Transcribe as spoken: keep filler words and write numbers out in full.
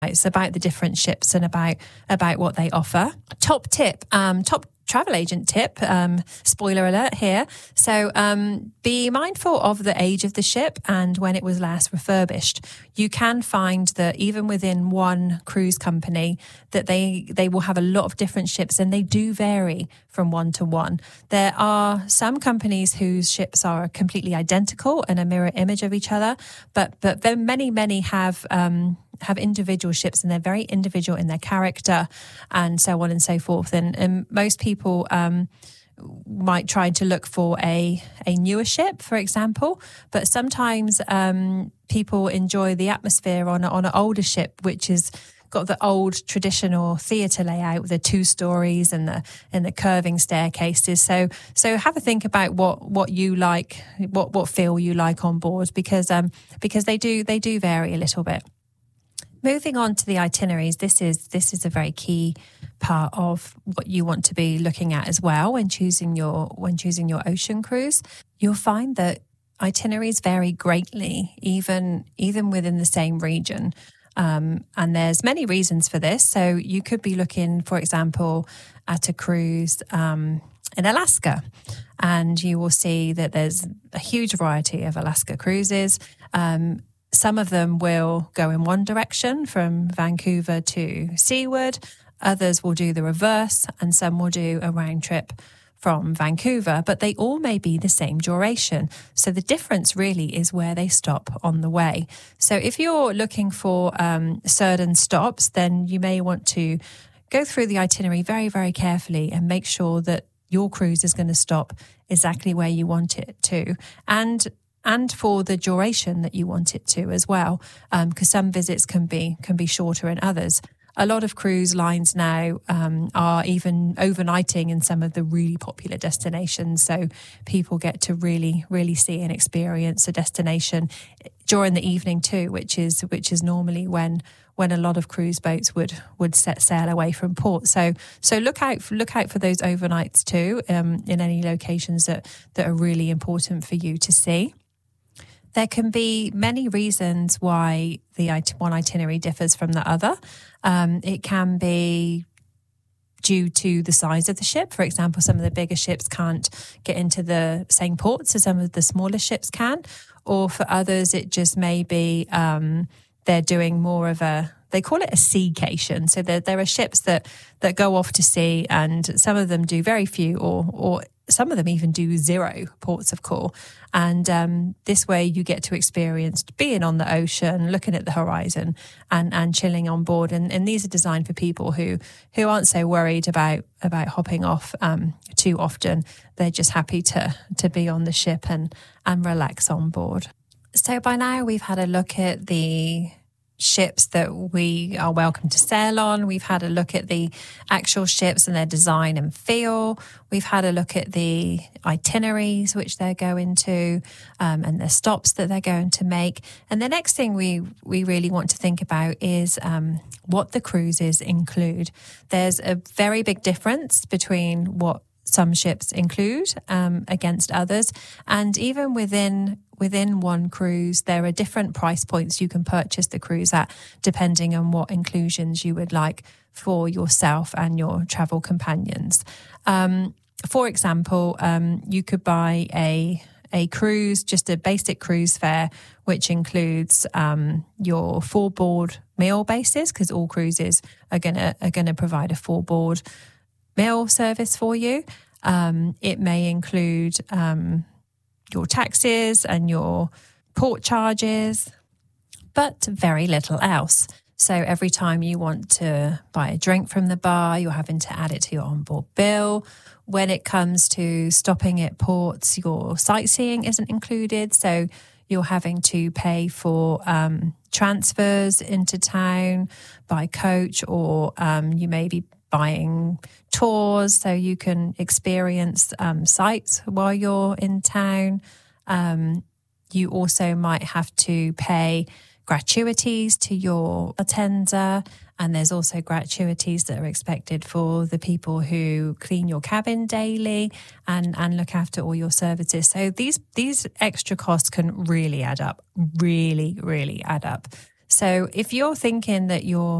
It's about the different ships and about about what they offer. Top tip, um, top travel agent tip, um, spoiler alert here. So um, be mindful of the age of the ship and when it was last refurbished. You can find that even within one cruise company that they, they will have a lot of different ships, and they do vary from one to one. There are some companies whose ships are completely identical and a mirror image of each other, but but then many, many have... Um, have individual ships, and they're very individual in their character and so on and so forth. And, and most people um, might try to look for a, a newer ship, for example, but sometimes um, people enjoy the atmosphere on, a, on an older ship, which is got the old traditional theatre layout with the two stories and the and the curving staircases. So so have a think about what what you like, what what feel you like on board, because um because they do they do vary a little bit. Moving on to the itineraries, this is this is a very key part of what you want to be looking at as well when choosing your when choosing your ocean cruise. You'll find that itineraries vary greatly, even even within the same region. Um, and there's many reasons for this. So you could be looking, for example, at a cruise um, in Alaska, and you will see that there's a huge variety of Alaska cruises. Um, Some of them will go in one direction from Vancouver to Seaward. Others will do the reverse, and some will do a round trip from Vancouver, but they all may be the same duration. So the difference really is where they stop on the way. So if you're looking for um, certain stops, then you may want to go through the itinerary very, very carefully and make sure that your cruise is going to stop exactly where you want it to. And and for the duration that you want it to as well, because um, some visits can be can be shorter than others. A lot of cruise lines now um, are even overnighting in some of the really popular destinations, so people get to really, really see and experience a destination during the evening too, which is which is normally when when a lot of cruise boats would would set sail away from port. So so look out for, look out for those overnights too um, in any locations that that are really important for you to see. There can be many reasons why the one itinerary differs from the other. Um, it can be due to the size of the ship. For example, some of the bigger ships can't get into the same ports as some of the smaller ships can. Or for others, it just may be um, they're doing more of a, they call it a seacation. So there, there are ships that, that go off to sea, and some of them do very few or or some of them even do zero ports of call. And um, this way you get to experience being on the ocean, looking at the horizon and, and chilling on board. And, and these are designed for people who, who aren't so worried about, about hopping off um, too often. They're just happy to, to be on the ship and, and relax on board. So by now we've had a look at the ships that we are welcome to sail on. We've had a look at the actual ships and their design and feel. We've had a look at the itineraries which they're going to um, and the stops that they're going to make. And the next thing we we really want to think about is um, what the cruises include. There's a very big difference between what some ships include um, against others, and even within within one cruise, there are different price points you can purchase the cruise at, depending on what inclusions you would like for yourself and your travel companions. Um, for example, um, you could buy a a cruise, just a basic cruise fare, which includes um, your full board meal basis, because all cruises are gonna are gonna provide a full board meal service for you. Um, it may include um, your taxes and your port charges, but very little else. So every time you want to buy a drink from the bar, you're having to add it to your onboard bill. When it comes to stopping at ports, your sightseeing isn't included. So you're having to pay for um, transfers into town by coach, or um, you may be buying tours so you can experience um, sites while you're in town. Um, you also might have to pay gratuities to your attender, and there's also gratuities that are expected for the people who clean your cabin daily and, and look after all your services. So these these extra costs can really add up, really, really add up. So if you're thinking that you're